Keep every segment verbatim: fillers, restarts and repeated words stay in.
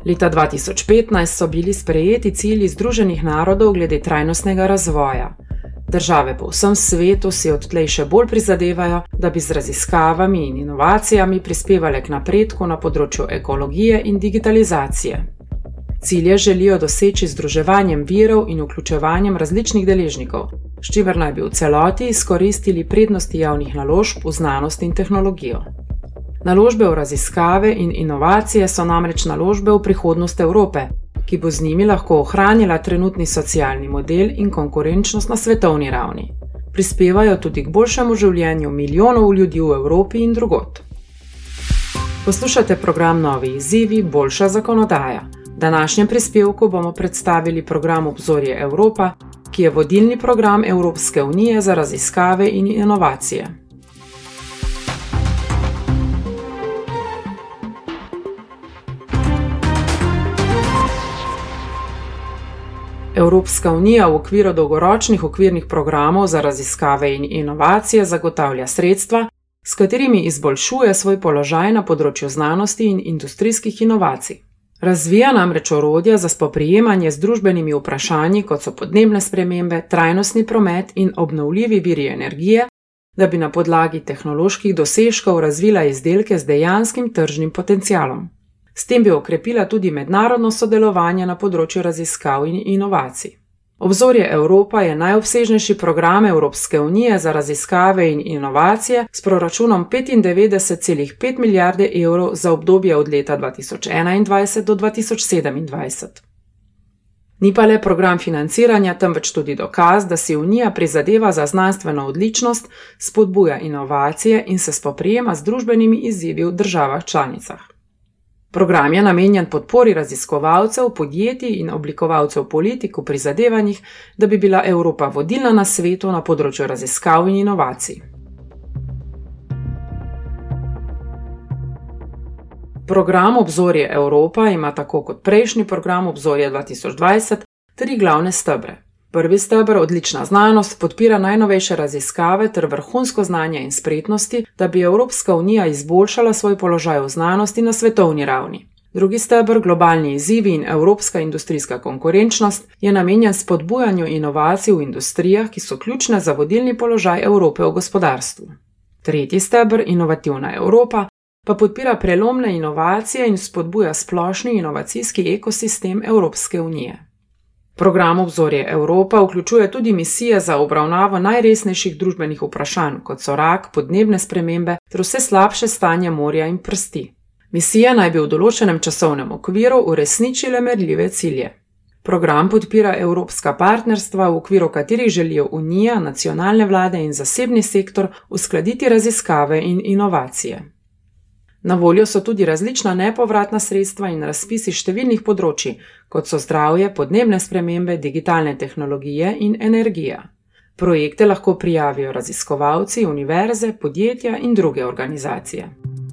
Leta dva tisoč petnajst so bili sprejeti cilji Združenih narodov glede trajnostnega razvoja. Države po vsem svetu si odtlej še bolj prizadevajo, da bi z raziskavami in inovacijami prispevale k napredku na področju ekologije in digitalizacije. Cilje želijo doseči z združevanjem virov in vključevanjem različnih deležnikov, s čimer naj bi v celoti izkoristili prednosti javnih naložb v znanost in tehnologijo. Naložbe v raziskave in inovacije so namreč naložbe v prihodnost Evrope, ki bo z njimi lahko ohranila trenutni socialni model in konkurenčnost na svetovni ravni. Prispevajo tudi k boljšemu življenju milijonov ljudi v Evropi in drugod. Poslušate program Novi izzivi, boljša zakonodaja. V današnjem prispevku bomo predstavili program Obzorje Evropa, ki je vodilni program Evropske unije za raziskave in inovacije. Evropska unija v okviru dolgoročnih okvirnih programov za raziskave in inovacije zagotavlja sredstva, s katerimi izboljšuje svoj položaj na področju znanosti in industrijskih inovacij. Razvija namreč orodja za spoprijemanje z družbenimi vprašanji, kot so podnebne spremembe, trajnostni promet in obnovljivi viri energije, da bi na podlagi tehnoloških dosežkov razvila izdelke z dejanskim tržnim potencialom. S tem bi okrepila tudi mednarodno sodelovanje na področju raziskav in inovacij. Obzorje Evropa je najobsežnejši program Evropske unije za raziskave in inovacije s proračunom petindevetdeset celih pet milijarde evrov za obdobje od leta dva tisoč enaindvajset do dva tisoč sedemindvajset. Ni pa le program financiranja, temveč tudi dokaz, da si Unija prizadeva za znanstveno odličnost, spodbuja inovacije in se spoprijema z družbenimi izzivi v državah članicah. Program je namenjen podpori raziskovalcev, podjetij in oblikovalcev politik v prizadevanjih, da bi bila Evropa vodilna na svetu na področju raziskav in inovacij. Program Obzorje Evropa ima tako kot prejšnji program Obzorje dva tisoč dvajset tri glavne stebre. Prvi steber, odlična znanost, podpira najnovejše raziskave ter vrhunsko znanje in spretnosti, da bi Evropska unija izboljšala svoj položaj v znanosti na svetovni ravni. Drugi steber, globalni izzivi in evropska industrijska konkurenčnost, je namenjen spodbujanju inovacij v industrijah, ki so ključne za vodilni položaj Evrope v gospodarstvu. Tretji steber, inovativna Evropa, pa podpira prelomne inovacije in spodbuja splošni inovacijski ekosistem Evropske unije. Program Obzorje Evropa vključuje tudi misije za obravnavo najresnejših družbenih vprašanj, kot so rak, podnebne spremembe ter vse slabše stanje morja in prsti. Misije naj bi v določenem časovnem okviru uresničile merljive cilje. Program podpira evropska partnerstva, v okviru katerih želijo Unija, nacionalne vlade in zasebni sektor uskladiti raziskave in inovacije. Na voljo so tudi različna nepovratna sredstva in razpisi številnih področji, kot so zdravje, podnebne spremembe, digitalne tehnologije in energija. Projekte lahko prijavijo raziskovalci, univerze, podjetja in druge organizacije.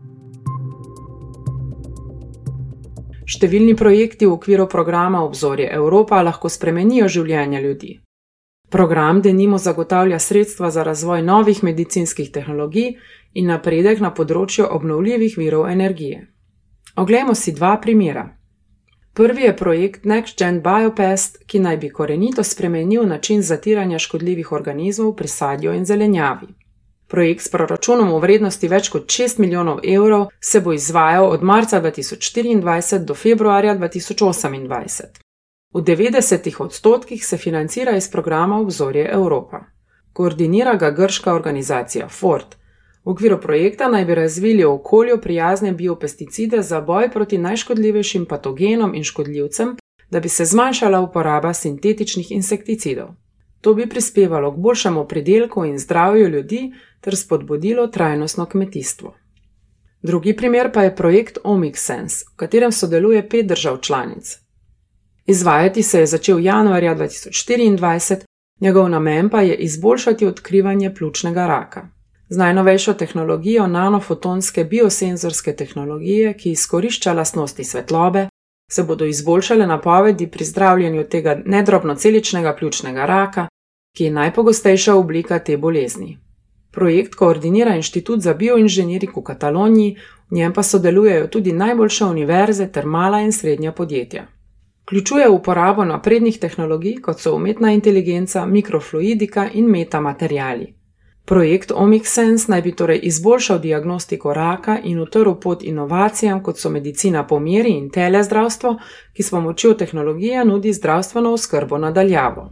Številni projekti v okviru programa Obzorje Evropa lahko spremenijo življenja ljudi. Program denimo zagotavlja sredstva za razvoj novih medicinskih tehnologij in napredek na področju obnovljivih virov energije. Oglejmo si dva primera. Prvi je projekt NextGen Biopest, ki naj bi korenito spremenil način zatiranja škodljivih organizmov pri sadju in zelenjavi. Projekt s proračunom v vrednosti več kot šest milijonov evrov se bo izvajal od marca dva tisoč štiriindvajset do februarja dva tisoč osemindvajset. V devetdesetih odstotkih se financira iz programa Obzorje Evropa. Koordinira ga grška organizacija Ford. V okviru projekta naj bi razvili okolju prijazne biopesticide za boj proti najškodljivejšim patogenom in škodljivcem, da bi se zmanjšala uporaba sintetičnih insekticidov. To bi prispevalo k boljšemu pridelku in zdravju ljudi ter spodbudilo trajnostno kmetijstvo. Drugi primer pa je projekt OmicSense, v katerem sodeluje pet držav članic. Izvajati se je začel januarja dva tisoč štiriindvajset, njegov namen pa je izboljšati odkrivanje pljučnega raka. Z najnovejšo tehnologijo nanofotonske biosenzorske tehnologije, ki izkorišča lastnosti svetlobe, se bodo izboljšale napovedi pri zdravljenju tega nedrobnoceličnega pljučnega raka, ki je najpogostejša oblika te bolezni. Projekt koordinira Inštitut za bioinženiring v Kataloniji, v njem pa sodelujejo tudi najboljše univerze ter mala in srednja podjetja. Vključuje uporabo naprednih tehnologij, kot so umetna inteligenca, mikrofluidika in metamateriali. Projekt OmicSense naj bi torej izboljšal diagnostiko raka in utrl pot inovacijam, kot so medicina po meri in telezdravstvo, ki s pomočjo tehnologije nudi zdravstveno oskrbo na daljavo.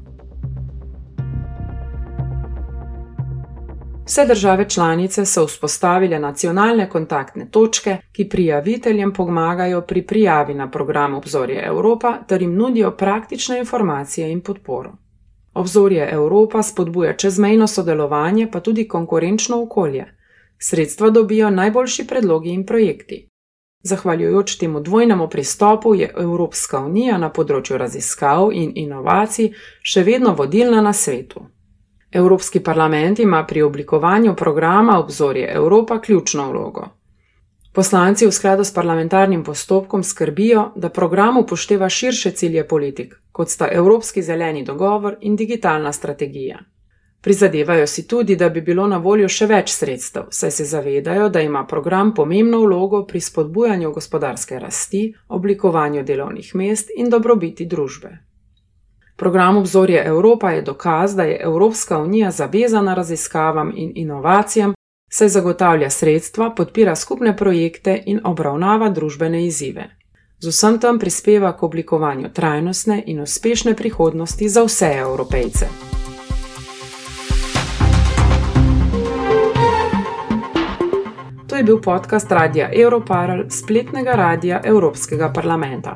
Vse države članice so vzpostavile nacionalne kontaktne točke, ki prijaviteljem pomagajo pri prijavi na program Obzorje Evropa ter jim nudijo praktične informacije in podporo. Obzorje Evropa spodbuja čezmejno sodelovanje pa tudi konkurenčno okolje. Sredstva dobijo najboljši predlogi in projekti. Zahvaljujoč temu dvojnemu pristopu je Evropska unija na področju raziskav in inovacij še vedno vodilna na svetu. Evropski parlament ima pri oblikovanju programa Obzorje Evropa ključno vlogo. Poslanci v skladu s parlamentarnim postopkom skrbijo, da program upošteva širše cilje politik, kot sta Evropski zeleni dogovor in digitalna strategija. Prizadevajo si tudi, da bi bilo na voljo še več sredstev, saj se zavedajo, da ima program pomembno vlogo pri spodbujanju gospodarske rasti, oblikovanju delovnih mest in dobrobiti družbe. Program Obzorje Evropa je dokaz, da je Evropska unija zavezana raziskavam in inovacijam, saj zagotavlja sredstva, podpira skupne projekte in obravnava družbene izzive. Z vsem tem prispeva k oblikovanju trajnostne in uspešne prihodnosti za vse Evropejce. To je bil podcast Radia Europarl, spletnega radia Evropskega parlamenta.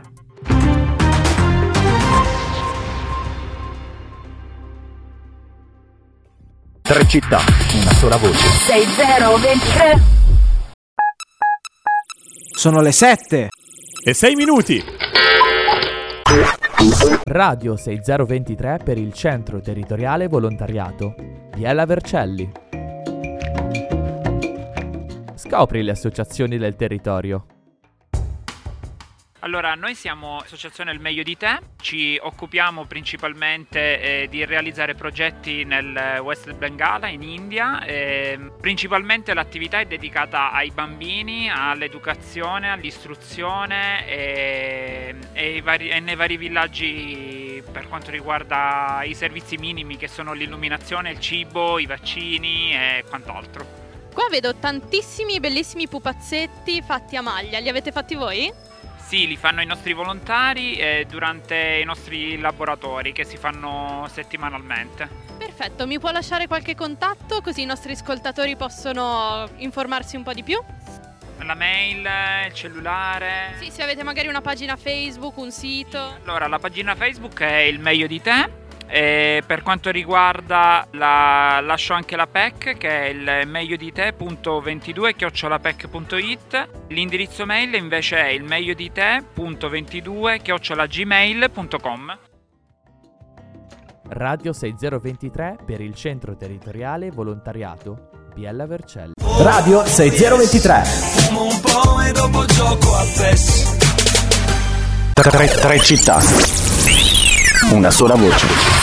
Tre città, una sola voce. sei zero ventitré. Sono le sette e sei minuti. Radio sei zero ventitré per il Centro Territoriale Volontariato Biella Vercelli. Scopri le associazioni del territorio. Allora, noi siamo Associazione Il Meglio di Te, ci occupiamo principalmente eh, di realizzare progetti nel West Bengala, in India. Eh, principalmente l'attività è dedicata ai bambini, all'educazione, all'istruzione e, e, i vari, e nei vari villaggi per quanto riguarda i servizi minimi che sono l'illuminazione, il cibo, i vaccini e quant'altro. Qua vedo tantissimi bellissimi pupazzetti fatti a maglia, li avete fatti voi? Sì, li fanno i nostri volontari eh, durante i nostri laboratori che si fanno settimanalmente. Perfetto, mi può lasciare qualche contatto così i nostri ascoltatori possono informarsi un po' di più? La mail, il cellulare. Sì, se avete magari una pagina Facebook, un sito. Allora, la pagina Facebook è Il Meglio di Te. E per quanto riguarda la lascio anche la P E C, che è il meglio di te punto ventidue chiocciola pec punto it. L'indirizzo mail invece è il meglio di te punto ventidue chiocciola gmail punto com. Radio sei zero ventitré per il Centro Territoriale Volontariato Biella Vercelli. Radio sei zero ventitré. Un po' e dopo gioco a PES. Tre, tre città, una sola voce.